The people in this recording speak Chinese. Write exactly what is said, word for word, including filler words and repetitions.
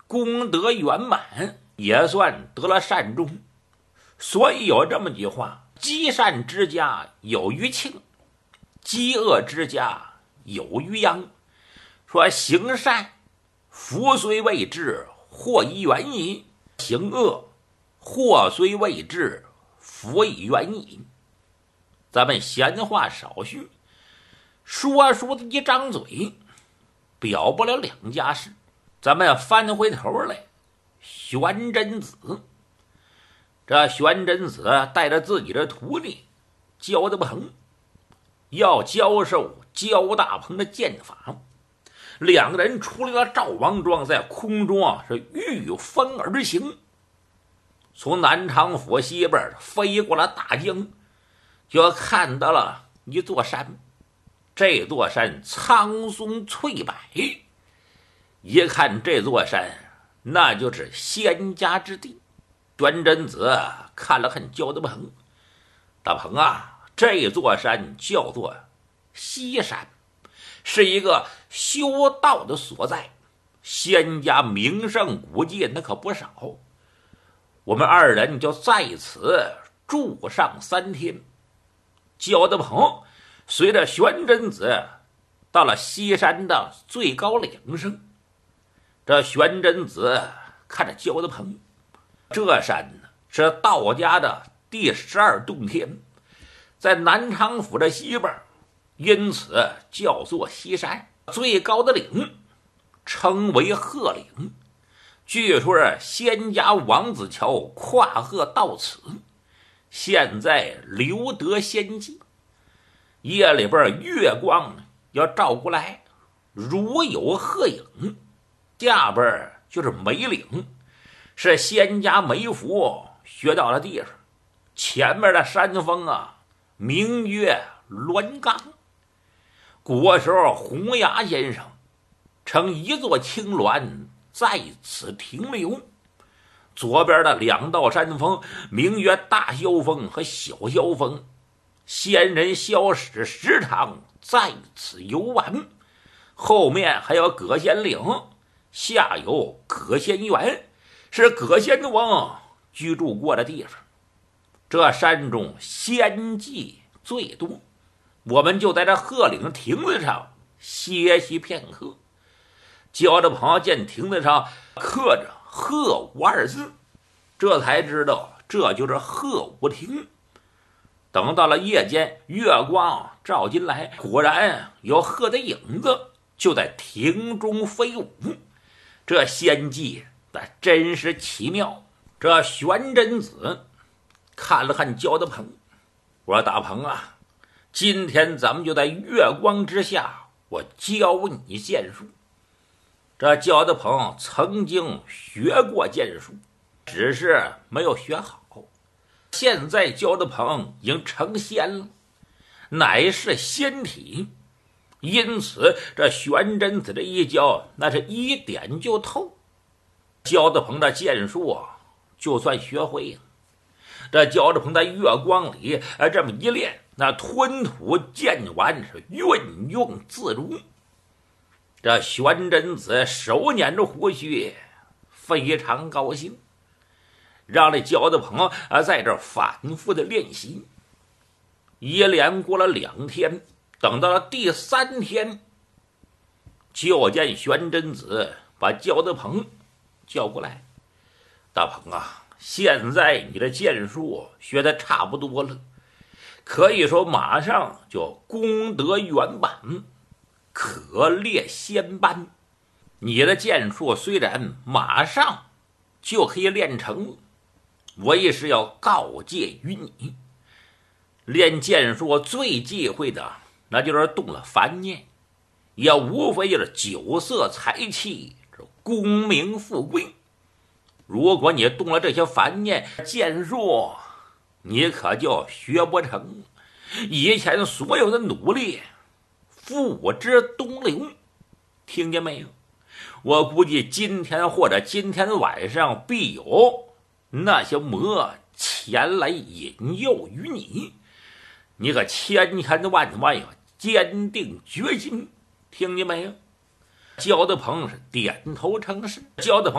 功德圆满，也算得了善终。所以有这么句话：积善之家有余庆，积恶之家有余殃。说行善福虽未至，祸已远矣；行恶祸虽未至，福已远矣。咱们闲话少叙，说书的一张嘴表不了两家事。咱们翻回头来，玄真子，这玄真子带着自己的徒弟焦德鹏，要教授焦大鹏的剑法。两个人出了赵王庄，在空中啊是御风而行，从南昌府西边飞过了大江，就看到了一座山。这座山苍松翠柏，一看这座山，那就是仙家之地。玄真子看了看焦德鹏，大鹏啊，这座山叫做西山，是一个修道的所在，仙家名胜古迹那可不少。我们二人就在此住上三天。焦德鹏随着玄真子到了西山的最高岭上，这玄真子看着焦德鹏，这山呢是道家的第十二洞天，在南昌府的西边，因此叫做西山。最高的岭称为鹤岭，据说仙家王子乔跨鹤到此，现在留得仙迹。夜里边月光要照过来，如有鹤影。下边就是梅岭，是仙家梅福学到的地方。前面的山峰啊，名曰栾冈。古时候洪崖先生乘一座青鸾在此停留。左边的两道山峰名曰大霄峰和小霄峰，仙人萧史时常在此游玩。后面还有葛仙岭，下有葛仙园，是葛仙王居住过的地方。这山中仙迹最多，我们就在这鹤岭亭子上歇息片刻。焦德鹏见亭子上刻着鹤舞二字，这才知道这就是鹤舞亭。等到了夜间，月光照进来，果然有鹤的影子就在亭中飞舞。这仙迹那真是奇妙。这玄真子看了看焦德鹏，我说大鹏啊，今天咱们就在月光之下，我教你剑术。这焦德鹏曾经学过剑术，只是没有学好。现在焦德鹏已经成仙了，乃是仙体，因此这玄真子这一教那是一点就透。焦德鹏的剑术啊，就算学会了。这焦德鹏在月光里啊这么一练，那吞吐剑丸是运用自如。这玄真子手捻着胡须，非常高兴，让这焦德鹏啊在这反复的练习。一连过了两天，等到了第三天，就见玄真子把焦德鹏叫过来，大鹏啊，现在你的剑术学得差不多了，可以说马上就功德圆满，可列仙班。你的剑术虽然马上就可以练成，为是要告诫于你，练剑术最忌讳的那就是动了凡念，也无非就是酒色财气、功名富贵。如果你动了这些凡念，剑术你可就学不成，以前所有的努力付之东流。听见没有？我估计今天或者今天晚上必有那些魔前来引诱于你，你可千千万万要坚定决心，听见没有？焦德鹏是点头称是。焦德鹏